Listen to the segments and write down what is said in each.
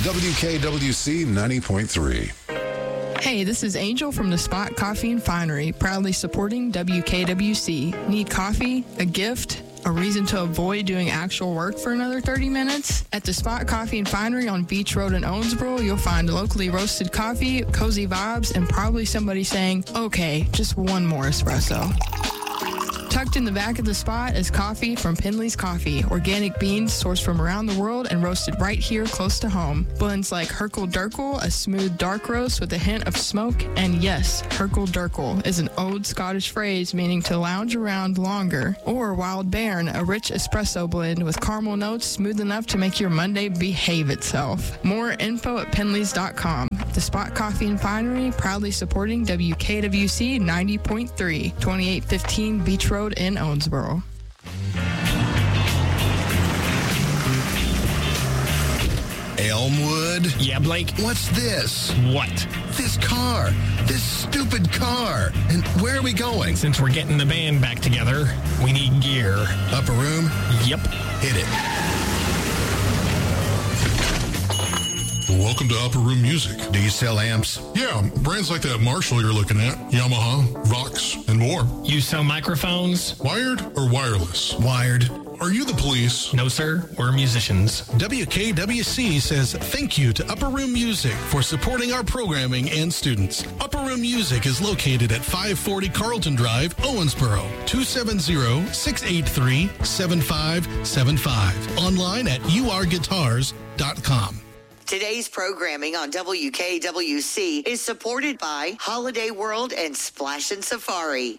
WKWC 90.3. Hey, this is Angel from the Spot Coffee and Finery, proudly supporting WKWC. Need coffee, a gift, a reason to avoid doing actual work for another 30 minutes? At the Spot Coffee and Finery on Beach Road in Owensboro, you'll find locally roasted coffee, cozy vibes, and probably somebody saying, okay, just one more espresso. Tucked in the back of the spot is coffee from Penley's Coffee. Organic beans sourced from around the world and roasted right here close to home. Blends like Herkel Durkel, a smooth dark roast with a hint of smoke. And yes, Herkel Durkel is an old Scottish phrase meaning to lounge around longer. Or Wild Bairn, a rich espresso blend with caramel notes smooth enough to make your Monday behave itself. More info at penleys.com. The Spot Coffee and Finery, proudly supporting WKWC 90.3, 2815 Beach Road in Owensboro. Elmwood? Yeah, Blake? What's this? What? This car. This stupid car. And where are we going? Since we're getting the band back together, we need gear. Upper room? Yep. Hit it. Welcome to Upper Room Music. Do you sell amps? Yeah, brands like that Marshall you're looking at, Yamaha, Vox, and more. You sell microphones? Wired or wireless? Wired. Are you the police? No, sir. We're musicians. WKWC says thank you to Upper Room Music for supporting our programming and students. Upper Room Music is located at 540 Carlton Drive, Owensboro, 270-683-7575. Online at urguitars.com. Today's programming on WKWC is supported by Holiday World and Splash and Safari.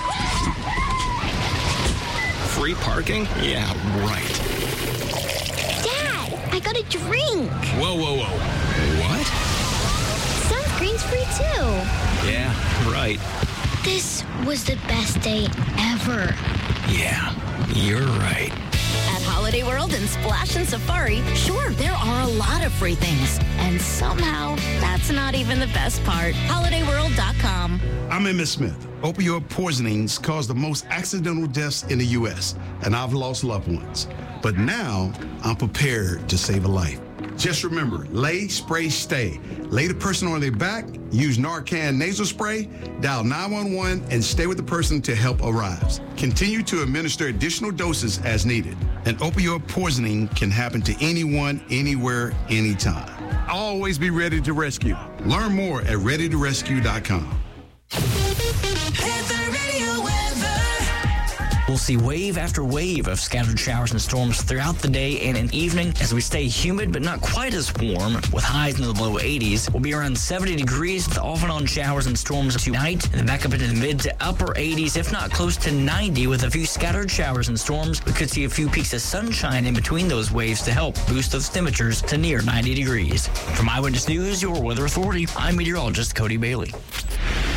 Free parking? Yeah, right. Dad, I got a drink. Whoa. What? Sunscreen's free too. Yeah, right. This was the best day ever. Yeah, you're right. At Holiday World and Splash and Safari, sure, there are a lot of free things. And somehow, that's not even the best part. HolidayWorld.com. I'm Emmett Smith. Opioid poisonings cause the most accidental deaths in the U.S., and I've lost loved ones. But now, I'm prepared to save a life. Just remember, lay, spray, stay. Lay the person on their back, use Narcan nasal spray, dial 911, and stay with the person until help arrives. Continue to administer additional doses as needed. An opioid poisoning can happen to anyone, anywhere, anytime. Always be ready to rescue. Learn more at readytorescue.com. We'll see wave after wave of scattered showers and storms throughout the day and in evening as we stay humid but not quite as warm with highs in the low 80s. We'll be around 70 degrees with off and on showers and storms tonight and then back up into the mid to upper 80s, if not close to 90 with a few scattered showers and storms. We could see a few peaks of sunshine in between those waves to help boost those temperatures to near 90 degrees. From Eyewitness News, your weather authority, I'm meteorologist Cody Bailey.